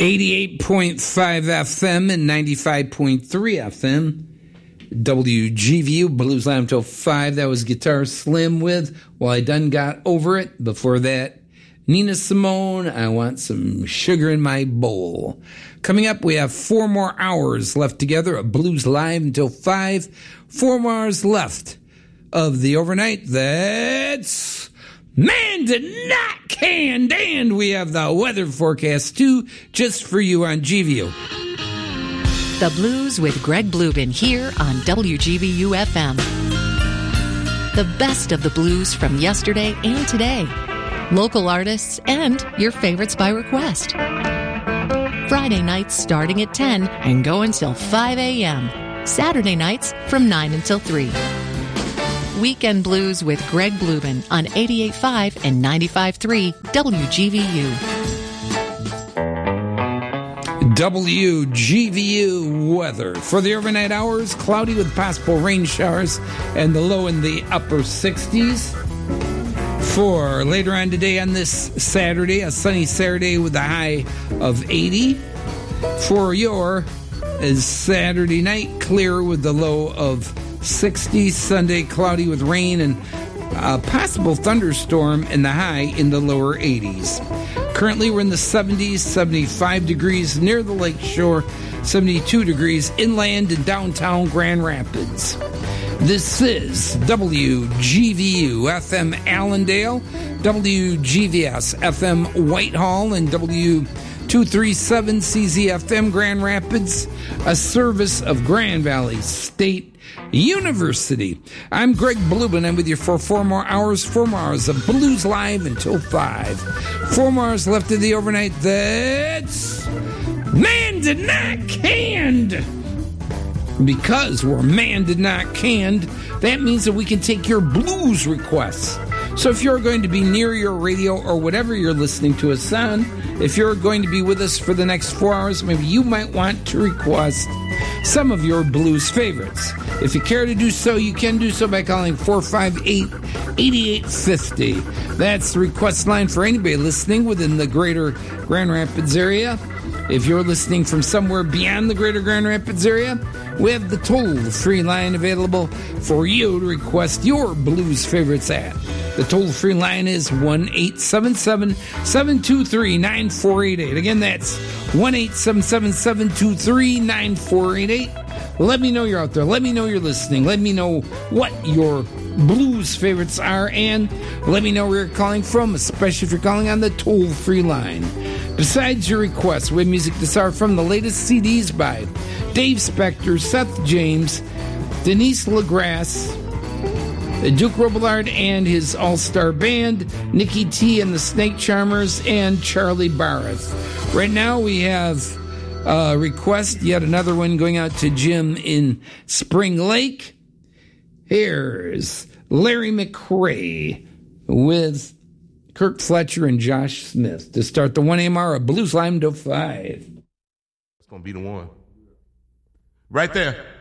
88.5 FM and 95.3 FM. WGVU, Blues Lamb till 5. That was Guitar Slim with While I Done Got Over It. Before that, Nina Simone, I Want Some Sugar in My Bowl. Coming up, we have 4 more hours left together of Blues Live until 5. 4 more hours left of the overnight. That's Man Did Not Canned. And we have the weather forecast, too, just for you on GVU. The Blues with Greg Blubin here on WGVU FM. The best of the blues from yesterday and today. Local artists and your favorites by request. Friday nights starting at 10 and go until 5 a.m. Saturday nights from 9 until 3. Weekend Blues with Greg Blubin on 88.5 and 95.3 WGVU. WGVU weather. For the overnight hours, cloudy with possible rain showers and the low in the upper 60s. For later on today on this Saturday, a sunny Saturday with a high of 80. For your Saturday night, clear with the low of 60. Sunday, cloudy with rain and a possible thunderstorm and the high in the lower 80s. Currently, we're in the 70s, 75 degrees near the lake shore, 72 degrees inland in downtown Grand Rapids. This is WGVU FM Allendale, WGVS FM Whitehall, and W237 CZFM Grand Rapids, a service of Grand Valley State University. I'm Greg Blubin. I'm with you for 4 more hours of Blues Live until 5. 4 more hours left of the overnight. That's Man Did Not Canned. Because we're Man Did Not Canned, that means that we can take your blues requests. So if you're going to be near your radio or whatever you're listening to us on, if you're going to be with us for the next 4 hours, maybe you might want to request some of your blues favorites. If you care to do so, you can do so by calling 458-8850. That's the request line for anybody listening within the greater Grand Rapids area. If you're listening from somewhere beyond the greater Grand Rapids area, we have the toll-free line available for you to request your blues favorites at. The toll-free line is 1-877-723-9488. Again, that's 1-877-723-9488. Let me know you're out there. Let me know you're listening. Let me know what your blues favorites are, and let me know where you're calling from, especially if you're calling on the toll-free line. Besides your requests, we have music this hour from the latest CDs by Dave Spector, Seth James, Denise LaGrasse, Duke Robillard and his all-star band, Nikki T and the Snake Charmers, and Charlie Barrett. Right now we have a request, yet another one going out to Jim in Spring Lake. Here's Larry McRae with Kirk Fletcher and Josh Smith to start the 1 a.m. hour of Blues Lime to 5. It's going to be the one. Right there.